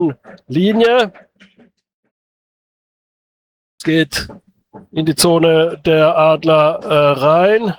Linie. Es geht in die Zone der Adler rein.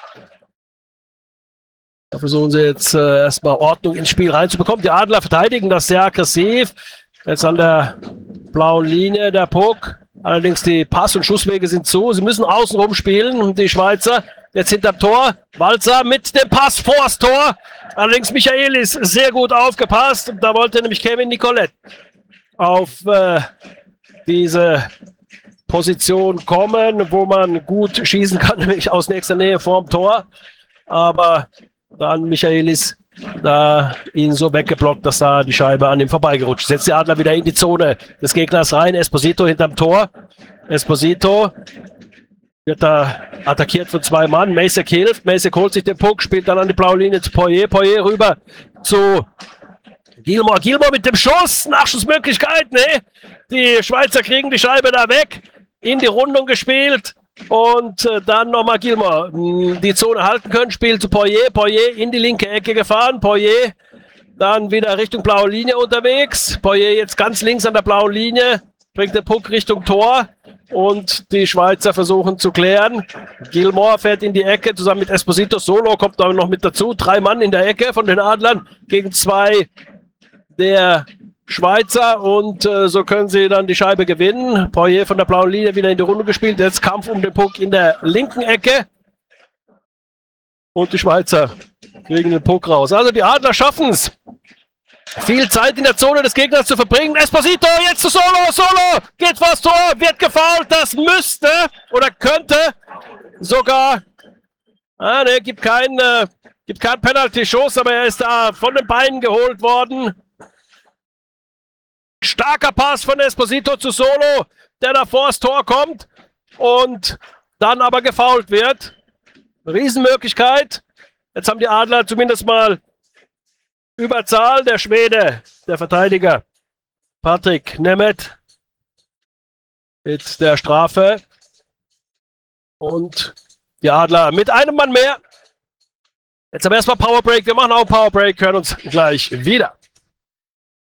Da versuchen sie jetzt erstmal Ordnung ins Spiel reinzubekommen. Die Adler verteidigen das sehr aggressiv. Jetzt an der blauen Linie der Puck. Allerdings die Pass- und Schusswege sind zu. Sie müssen außenrum spielen. Die Schweizer jetzt hinterm Tor. Walzer mit dem Pass vors Tor. Allerdings Michaelis sehr gut aufgepasst. Da wollte nämlich Kevin Nicolette auf diese Position kommen, wo man gut schießen kann, nämlich aus nächster Nähe vorm Tor. Aber dann Michaelis da ihn so weggeblockt, dass da die Scheibe an ihm vorbeigerutscht ist. Jetzt die Adler wieder in die Zone des Gegners rein. Esposito hinterm Tor. Esposito wird da attackiert von 2 Mann. Macek hilft. Macek holt sich den Puck, spielt dann an die blaue Linie zu Poirier. Poirier rüber zu Gilmore. Gilmore mit dem Schuss. Nachschussmöglichkeit. Ne? Die Schweizer kriegen die Scheibe da weg. In die Rundung gespielt. Und dann nochmal Gilmore die Zone halten können, Spiel zu Poirier, Poirier in die linke Ecke gefahren, Poirier dann wieder Richtung blaue Linie unterwegs, Poirier jetzt ganz links an der blauen Linie, bringt den Puck Richtung Tor und die Schweizer versuchen zu klären. Gilmore fährt in die Ecke zusammen mit Esposito, Solo kommt aber noch mit dazu, 3 Mann in der Ecke von den Adlern gegen 2 der Schweizer und so können sie dann die Scheibe gewinnen. Poirier von der blauen Linie wieder in die Runde gespielt. Jetzt Kampf um den Puck in der linken Ecke. Und die Schweizer kriegen den Puck raus. Also die Adler schaffen es. Viel Zeit in der Zone des Gegners zu verbringen. Esposito jetzt zu Solo. Solo geht vors Tor, wird gefoult. Das müsste oder könnte sogar. Ne, gibt kein Penalty-Schuss, aber er ist da von den Beinen geholt worden. Starker Pass von Esposito zu Solo, der da vors Tor kommt und dann aber gefoult wird. Riesenmöglichkeit. Jetzt haben die Adler zumindest mal Überzahl. Der Schwede, der Verteidiger Patrick Nemeth mit der Strafe. Und die Adler mit einem Mann mehr. Jetzt aber erstmal Powerbreak. Wir machen auch Powerbreak, hören uns gleich wieder.